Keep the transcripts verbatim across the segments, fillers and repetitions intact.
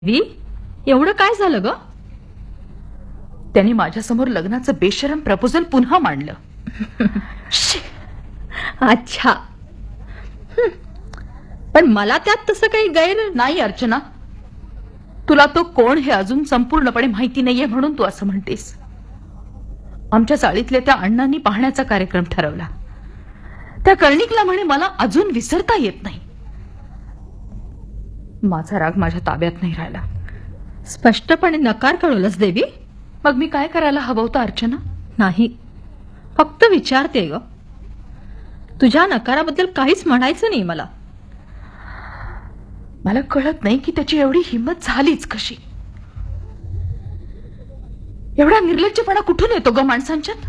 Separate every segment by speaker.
Speaker 1: देवी, एवढं काय झालं ग?
Speaker 2: त्यांनी माझ्यासमोर लग्नाचं बेशरम प्रपोजल पुन्हा मांडलं.
Speaker 1: अच्छा, पण मला त्यात तसं काही गैर
Speaker 2: नाही अर्चना. तुला तो कोण हे अजून संपूर्णपणे माहिती नाहीये म्हणून तू असं म्हणतेस. आमच्या चाळीतल्या त्या अण्णांनी पाहण्याचा कार्यक्रम ठरवला. त्या कर्णिकला म्हणे मला अजून विसरता येत नाही. माझा राग माझ्या ताब्यात नाही राहिला.
Speaker 1: स्पष्टपणे नकार कळवलंस देवी.
Speaker 2: मग मी काय करायला हवं होतं अर्चना?
Speaker 1: नाही, फक्त विचारते ग. तुझ्या नकाराबद्दल काहीच म्हणायचं नाही मला.
Speaker 2: मला कळत नाही की त्याची एवढी हिंमत झालीच कशी. एवढा निर्लज्जपणा कुठून येतो ग माणसांच्यात?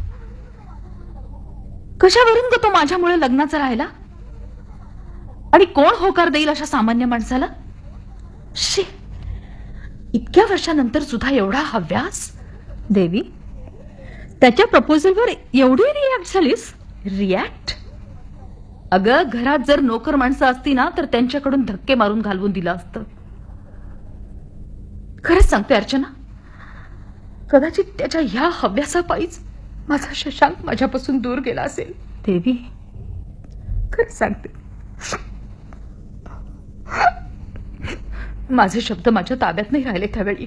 Speaker 2: कशावरून ग तो माझ्यामुळे लग्नाचा राहिला? आणि कोण होकार देईल अशा सामान्य माणसाला? शी, इतक्या वर्षानंतर सुद्धा एवढा हव्यास.
Speaker 1: देवी, त्याच्या प्रपोजलवर एवढी रिॲक्ट झालीस?
Speaker 2: रिॲक्ट? अगं, घरात जर नोकर माणसं असती ना तर त्यांच्याकडून धक्के मारून घालवून दिलं असतं. खरंच सांगते अर्चना, कदाचित त्याच्या ह्या हव्यासापायीच माझा शशांक माझ्यापासून दूर गेला असेल.
Speaker 1: देवी,
Speaker 2: खरंच सांगते, माझे शब्द माझ्या ताब्यात नाही राहिले त्यावेळी.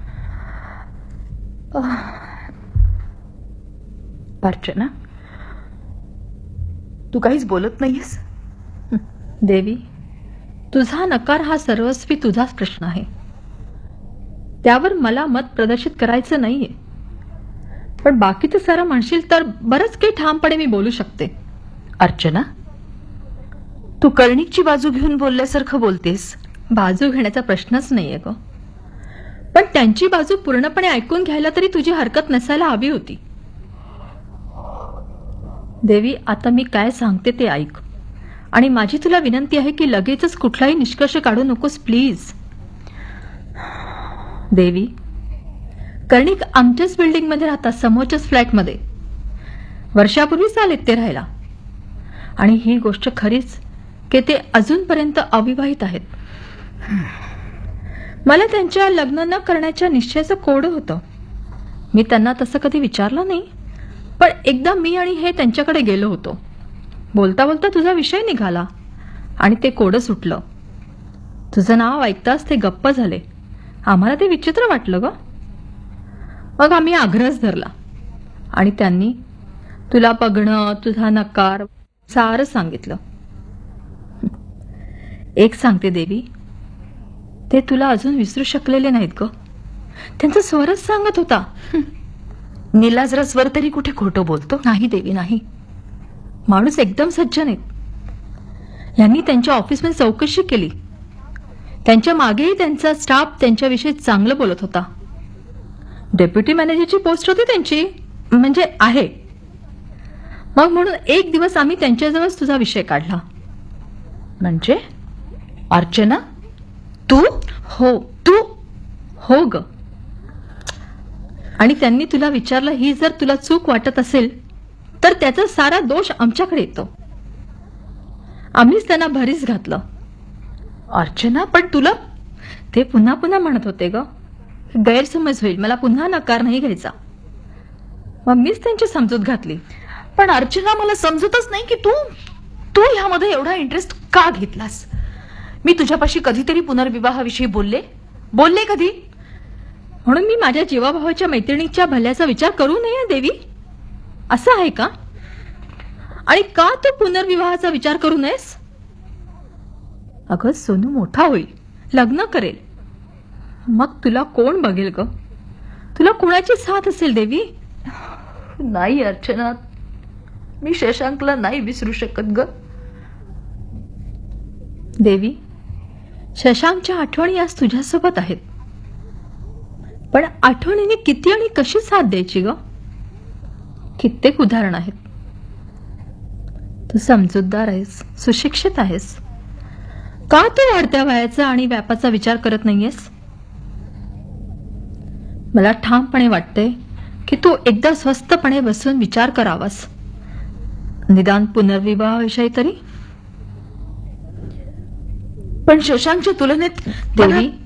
Speaker 2: अर्चना, तू काहीच बोलत नाहीयेस?
Speaker 1: देवी, तुझा नकार हा सर्वस्वी तुझाच प्रश्न आहे. त्यावर मला मत प्रदर्शित करायचं नाहीये. पण बाकीचं सारं म्हणशील तर बरंच काही ठामपणे मी बोलू शकते.
Speaker 2: अर्चना, तू कर्णिकची बाजू घेऊन बोलल्यासारखं बोलतेस.
Speaker 1: बाजू घेण्याचा प्रश्नच नाहीये ग. पण त्यांची बाजू पूर्णपणे ऐकून घ्यायला तरी तुझी हरकत नसायला हवी होती. देवी, आता मी काय सांगते ते ऐक. आणि माझी तुला विनंती आहे की लगेचच कुठलाही निष्कर्ष काढू नकोस प्लीज. देवी, कर्णिक आमच्याच बिल्डिंगमध्ये राहतात, समोरच्याच फ्लॅटमध्ये. वर्षापूर्वीच आलेत ते राहायला. आणि ही गोष्ट खरीच की ते अजूनपर्यंत अविवाहित आहेत. मला त्यांच्या लग्न न करण्याच्या निश्चयाचं कोडं होतं. मी त्यांना तसं कधी विचारलं नाही. पण एकदा मी आणि हे त्यांच्याकडे गेलो होतो. बोलता बोलता तुझा विषय निघाला आणि ते कोडं सुटलं. तुझं नाव ऐकताच ते गप्प झाले. आम्हाला ते विचित्र वाटलं ग. मग आम्ही आग्रहच धरला आणि त्यांनी तुला बघणं, तुझा नकार सारं सांगितलं. एक सांगते देवी, ते तुला अजून विसरू शकलेले नाहीत ग. त्यांचा स्वरच सांगत होता.
Speaker 2: निलाजरा स्वर तरी कुठे खोटं बोलतो?
Speaker 1: नाही देवी, नाही. माणूस एकदम सज्जन आहेत. यांनी त्यांच्या ऑफिसमध्ये चौकशी केली. त्यांच्या मागेही त्यांचा स्टाफ त्यांच्याविषयी चांगलं बोलत होता. डेप्युटी मॅनेजरची पोस्ट होती त्यांची, म्हणजे आहे. मग म्हणून एक दिवस आम्ही त्यांच्याजवळच तुझा विषय काढला.
Speaker 2: म्हणजे अर्चना, तू?
Speaker 1: हो,
Speaker 2: तू?
Speaker 1: हो ग. आणि त्यांनी तुला विचारलं, ही जर तुला चूक वाटत असेल तर त्याचा सारा दोष आमच्याकडे येतो. आम्हीच त्यांना भरीस घातलं.
Speaker 2: अर्चना, पण तुला?
Speaker 1: ते पुन्हा पुन्हा म्हणत होते ग, गैरसमज होईल, मला पुन्हा नकार नाही घ्यायचा. मग मीच त्यांची समजूत घातली.
Speaker 2: पण अर्चना, मला समजतच नाही की तू तू ह्यामध्ये एवढा इंटरेस्ट का घेतलास? मी तुझ्यापाशी कधीतरी पुनर्विवाहाविषयी बोलले बोलले कधी?
Speaker 1: म्हणून मी माझ्या जीवाभावाच्या मैत्रिणीच्या भल्याचा विचार करू नये देवी, असं आहे का? आणि का तू पुनर्विवाहाचा विचार करू नयेस? अगं, सोनू मोठा होईल, लग्न करेल. मग तुला कोण बघेल ग? तुला कोणाची साथ असेल देवी?
Speaker 2: नाही अर्चना, मी शशांकला नाही विसरू शकत ग.
Speaker 1: देवी, शशांकच्या आठवणी आज तुझ्यासोबत आहेत. पण आठवणीने किती आणि कशी साथ द्यायची ग? कित्येक उदाहरण आहेत. तू समजूतदार आहेस, सुशिक्षित आहेस. का तू वाढत्या वयाचा आणि व्यापाचा विचार करत नाहीयेस? मला ठामपणे वाटते की तू एकदा स्वस्थपणे बसून विचार करावास, निदान पुनर्विवाहाविषयी तरी.
Speaker 2: पण शशांकच्या तुलनेत
Speaker 1: देवी,